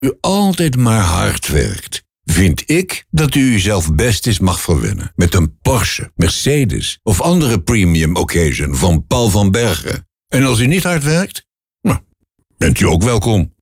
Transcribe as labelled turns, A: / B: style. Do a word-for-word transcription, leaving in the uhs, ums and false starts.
A: u altijd maar hard werkt, vind ik dat u uzelf best eens mag verwennen met een Porsche, Mercedes of andere premium occasion van Paul van Bergen. En als u niet hard werkt, nou, bent u ook welkom.